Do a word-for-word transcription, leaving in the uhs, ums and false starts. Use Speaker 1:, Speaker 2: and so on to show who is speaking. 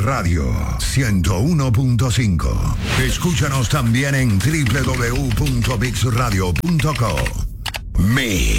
Speaker 1: Radio ciento uno punto cinco. Escúchanos también en doble u doble u doble u punto mix radio punto co. Mix.